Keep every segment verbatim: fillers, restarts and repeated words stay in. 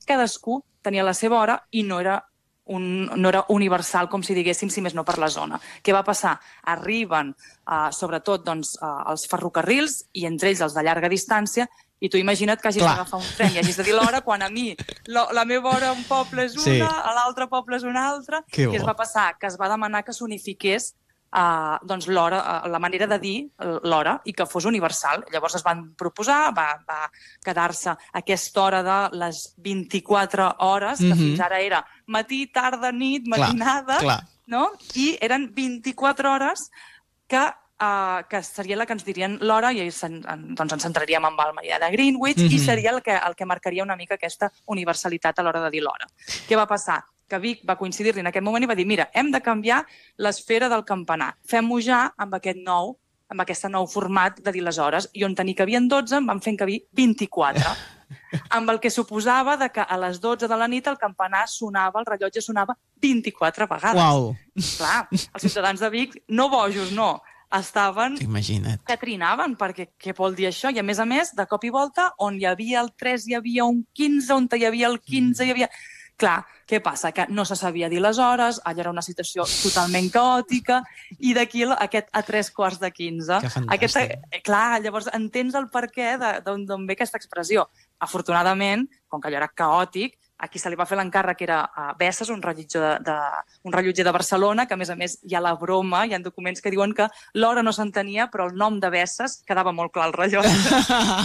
cadascú tenia la seva hora i no era Un, no era universal, com si diguéssim, si més no per la zona. Què va passar? Arriben, uh, sobretot, doncs, uh, els ferrocarrils, i entre ells els de llarga distància, i tu imagina't que hagis d'agafar un tren i hagis de dir l'hora, quan a mi la, la meva hora a un poble és una, sí. a l'altre poble és una altra. Què es va passar? Que es va demanar que s'unifiqués Uh, doncs l'hora, uh, la manera de dir l'hora i que fos universal. Llavors es van proposar, va, va quedar-se aquesta hora de les vint-i-quatre hores, que mm-hmm. fins ara era matí, tarda, nit, matinada, clar, clar. No? I eren vint-i-quatre hores que, uh, que seria la que ens dirien l'hora i en, doncs ens centraríem amb el meridià de Greenwich mm-hmm. i seria el que, el que marcaria una mica aquesta universalitat a l'hora de dir l'hora. Què va passar? Que Vic va coincidir-li en aquest moment i va dir mira, hem de canviar l'esfera del campanar. Fem-ho ja amb aquest nou, amb aquest nou format de dir les hores. I on n'hi cabien dotze, en van fent cabir vint-i-quatre. Amb el que suposava de que a les dotze de la nit el campanar sonava, el rellotge sonava vint-i-quatre vegades. Uau! Clar, els ciutadans de Vic, no bojos, no, estaven... Imagina't. Que trinaven, perquè què vol dir això? I a més a més, de cop i volta, on hi havia el tres hi havia un quinze, on hi havia el quinze hi havia... Clar, què passa? Que no se sabia dir les hores, allà era una situació totalment caòtica, i d'aquí aquest a tres quarts de quinze. Que fantàstic. Aquesta, clar, llavors entens el perquè d'on ve aquesta expressió. Afortunadament, com que allò era caòtic, a qui se li va fer l'encàrrec era a Besses, un rellotger de, de, un rellotger de Barcelona, que a més a més hi ha la broma, hi ha documents que diuen que l'hora no s'entenia, però el nom de Besses quedava molt clar al rellotge.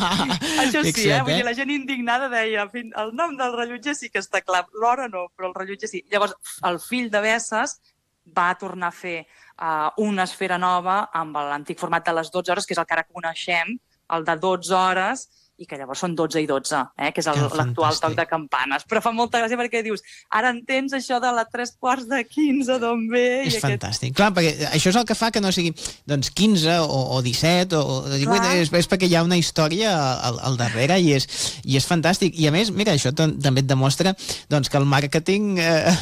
Això sí, eh? Vull dir, la gent indignada deia el nom del rellotger sí que està clar, l'hora no, però el rellotger sí. Llavors, el fill de Besses va tornar a fer uh, una esfera nova amb l'antic format de les dotze hores, que és el que ara coneixem, el de dotze hores, i que llavors són dotze i dotze, eh, que és l'actual toc de campanes. Però fa molta gràcia perquè dius, ara entens això de la tres quarts de quinze, d'on ve... És fantàstic. Clar, perquè això és el que fa que no sigui doncs, quinze o, o disset o, o divuit, és, és perquè hi ha una història al, al darrere i és, i és fantàstic. I a més, mira, això també et demostra doncs, que el màrqueting eh,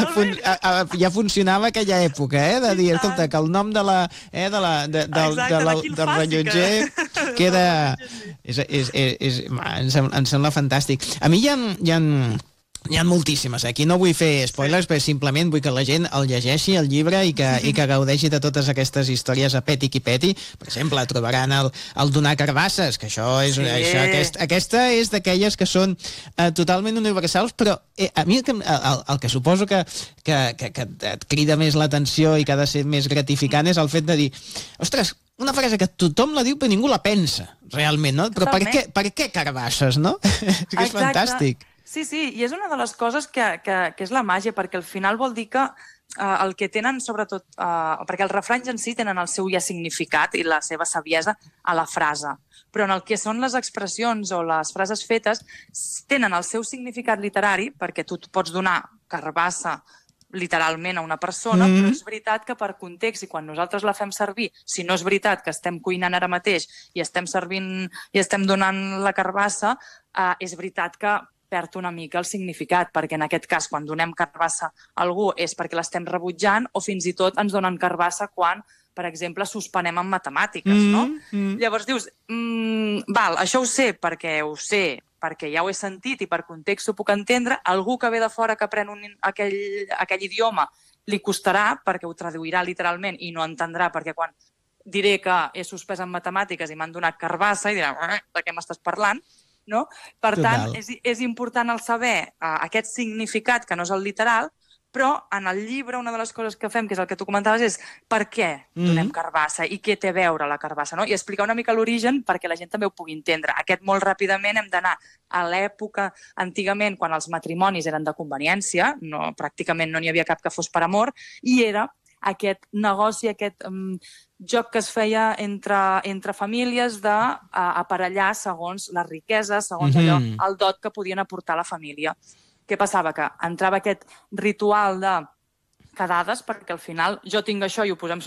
ja funcionava a aquella època, eh, de dir, escolta, que el nom de la, eh, de la, de, del, Exacte, de la, de del rellotger queda... És, és, és, és, em, sembla, em sembla fantàstic. A mi hi ha, hi ha, hi ha moltíssimes. Aquí no vull fer spoilers, però simplement vull que la gent el llegeixi, el llibre, i que, i que gaudeixi de totes aquestes històries a peti qui peti. Per exemple, trobaran el, el donar carbasses, que això és, sí. això, aquest, aquesta és d'aquelles que són eh, totalment universals, però eh, a mi el que, el, el que suposo que, que, que, que et crida més l'atenció i que ha de ser més gratificant és el fet de dir, ostres, una frase que tothom la diu però ningú la pensa, realment, no? Però per què, per què carbasses, no? És que és fantàstic. Sí, sí, i és una de les coses que, que, que és la màgia, perquè al final vol dir que uh, el que tenen, sobretot, uh, perquè els refranys en si tenen el seu ja significat i la seva saviesa a la frase, però en el que són les expressions o les frases fetes tenen el seu significat literari, perquè tu pots donar carbassa literalment a una persona, mm. però és veritat que per context, i quan nosaltres la fem servir, si no és veritat que estem cuinant ara mateix i estem servint i estem donant la carbassa, eh, és veritat que perd una mica el significat, perquè en aquest cas, quan donem carbassa a algú és perquè l'estem rebutjant o fins i tot ens donen carbassa quan, per exemple, suspenem en matemàtiques, mm. no? Mm. Llavors dius, mm, val, això ho sé perquè ho sé, perquè ja ho he sentit i per context ho puc entendre, algú que ve de fora que aprèn un, aquell, aquell idioma li costarà perquè ho traduirà literalment i no entendrà, perquè quan diré que he suspès en matemàtiques i m'han donat carbassa i dirà, de què m'estàs parlant? No? Per Total. tant, és, és important el saber uh, aquest significat que no és el literal, però en el llibre una de les coses que fem, que és el que tu comentaves, és per què donem carbassa i què té a veure la carbassa, no? I explicar una mica l'origen perquè la gent també ho pugui entendre. Aquest molt ràpidament hem d'anar a l'època, antigament, quan els matrimonis eren de conveniència, no, pràcticament no n'hi havia cap que fos per amor, i era aquest negoci, aquest um, joc que es feia entre, entre famílies d'aparellar segons les riqueses, segons mm-hmm. allò, el dot que podien aportar la família. Què passava? Que entrava aquest ritual de quedades, perquè al final jo tinc això i ho posem sobre